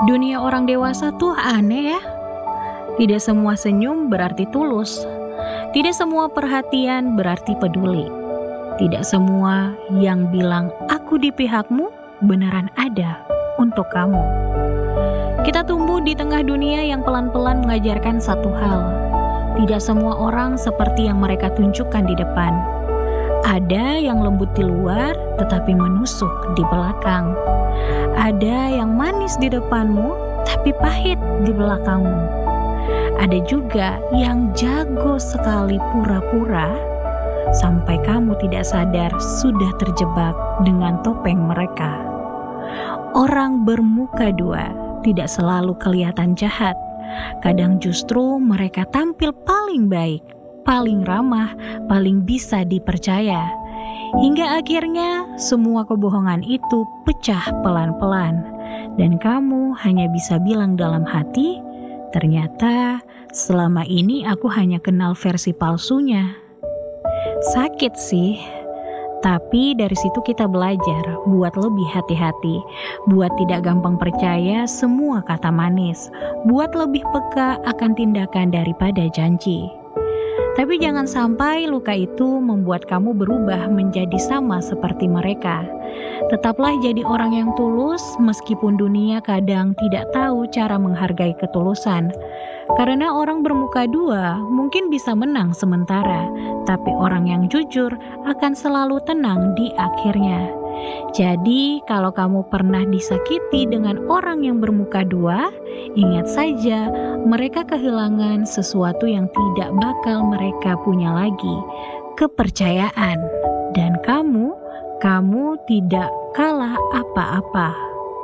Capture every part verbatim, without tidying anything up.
Dunia orang dewasa tuh aneh ya. Tidak semua senyum berarti tulus. Tidak semua perhatian berarti peduli. Tidak semua yang bilang aku di pihakmu beneran ada untuk kamu. Kita tumbuh di tengah dunia yang pelan-pelan mengajarkan satu hal. Tidak semua orang seperti yang mereka tunjukkan di depan. Ada yang lembut di luar tetapi menusuk di belakang. Ada yang manis di depanmu tapi pahit di belakangmu. Ada juga yang jago sekali pura-pura sampai kamu tidak sadar sudah terjebak dengan topeng mereka. Orang bermuka dua tidak selalu kelihatan jahat. Kadang justru mereka tampil paling baik, paling ramah, paling bisa dipercaya. Hingga akhirnya semua kebohongan itu pecah pelan-pelan. Dan kamu hanya bisa bilang dalam hati, ternyata selama ini aku hanya kenal versi palsunya. Sakit sih, tapi dari situ kita belajar buat lebih hati-hati, buat tidak gampang percaya semua kata manis, buat lebih peka akan tindakan daripada janji. Tapi jangan sampai luka itu membuat kamu berubah menjadi sama seperti mereka. Tetaplah jadi orang yang tulus meskipun dunia kadang tidak tahu cara menghargai ketulusan. Karena orang bermuka dua mungkin bisa menang sementara, tapi orang yang jujur akan selalu tenang di akhirnya. Jadi kalau kamu pernah disakiti dengan orang yang bermuka dua, ingat saja mereka kehilangan sesuatu yang tidak bakal mereka punya lagi, kepercayaan. Dan kamu, kamu tidak kalah apa-apa.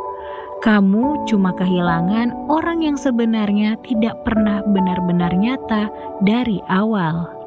Kamu cuma kehilangan orang yang sebenarnya tidak pernah benar-benar nyata dari awal.